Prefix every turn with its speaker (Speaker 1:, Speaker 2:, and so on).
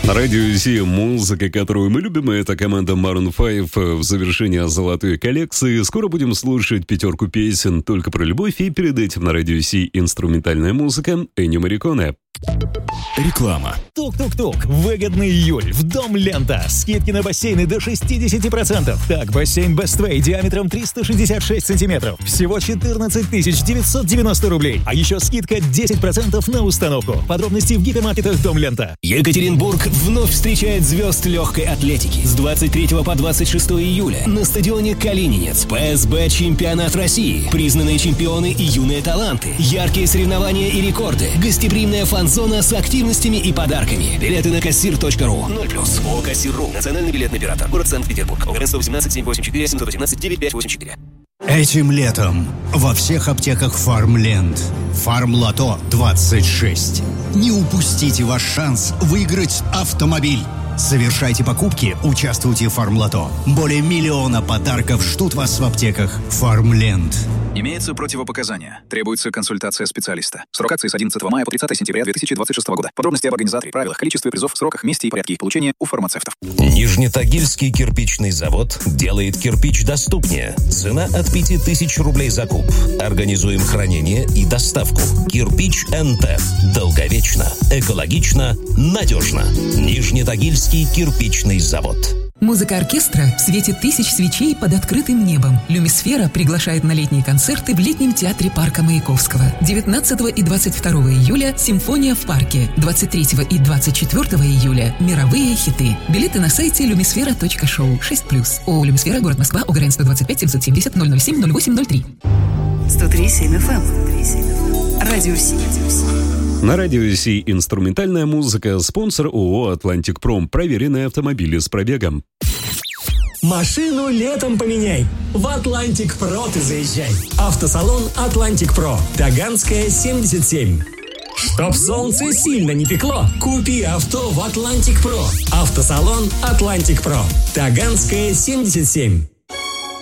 Speaker 1: На радио Си музыка, которую мы любим, это команда Maroon 5 в завершении золотой коллекции. Скоро будем слушать пятерку песен только про любовь, и перед этим на радио Си инструментальная музыка Эннио Морриконе.
Speaker 2: Реклама.
Speaker 3: Тук-тук-тук. Выгодный июль. В Дом Лента. Скидки на бассейны до 60%. Так, бассейн Best Way диаметром 366 сантиметров. Всего 14 990 рублей. А еще скидка 10% на установку. Подробности в гипермаркетах Дом Лента.
Speaker 2: Екатеринбург вновь встречает звезд легкой атлетики. С 23 по 26 июля на стадионе Калининец. ПСБ Чемпионат России. Признанные чемпионы и юные таланты. Яркие соревнования и рекорды. Гостеприимная фан-зона с активностями и подарками. Билеты на кассир.ру. 0+. ООО «Кассир.ру». Национальный билетный оператор. Город Санкт-Петербург. ОГРН 118 784 718 9584.
Speaker 4: Этим летом во всех аптеках Фармленд. Фармлото 26. Не упустите ваш шанс выиграть автомобиль. Совершайте покупки, участвуйте в Фармлото. Более 1 миллиона подарков ждут вас в аптеках Фармленд.
Speaker 5: Имеются противопоказания. Требуется консультация специалиста. Срок акции с 11 мая по 30 сентября 2026 года. Подробности об организаторе, правилах, количестве призов, сроках, месте и порядке их получения у фармацевтов.
Speaker 6: Нижнетагильский кирпичный завод делает кирпич доступнее. Цена от 5000 рублей за куб. Организуем хранение и доставку. Кирпич НТ. Долговечно, экологично, надежно. Нижнетагильский кирпичный завод.
Speaker 7: Музыка оркестра в свете тысяч свечей под открытым небом. Люмисфера приглашает на летние концерты в летнем театре парка Маяковского. 19 и 22 июля «Симфония в парке». 23 и 24 июля «Мировые хиты». Билеты на сайте lumisfera.show 6+. ООО «Люмисфера», город Москва, ОГРН 125 770 007 0803.
Speaker 8: 103.7 FM. Радио Си.
Speaker 1: На радио Си инструментальная музыка. Спонсор ООО «Атлантик Пром». Проверенные автомобили с пробегом.
Speaker 9: Машину летом поменяй. В Атлантик Про ты заезжай. Автосалон Атлантик Про. Таганская, 77. Чтоб солнце сильно не пекло, купи авто в Атлантик Про. Автосалон Атлантик Про. Таганская, 77.